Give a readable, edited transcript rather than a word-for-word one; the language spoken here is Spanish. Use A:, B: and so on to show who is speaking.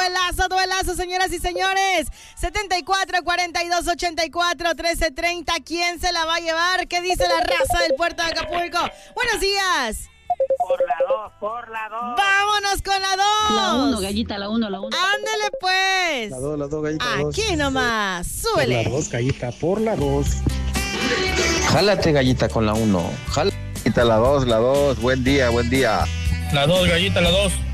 A: duelazo, señoras y señores. 74 42 84 13 30. ¿Quién se la va a llevar? ¿Qué dice la raza del puerto de Acapulco? Buenos días.
B: Por la 2.
A: Vámonos con la 2.
C: La 1, gallita, la 1.
A: Ándele pues.
D: La 2, gallita, la 2.
A: Aquí nomás, súbele.
D: Por la 2, gallita, por la 2.
E: Jálate, gallita, con la 1. Jálate, la 2. Buen día.
F: La 2, gallita, la 2.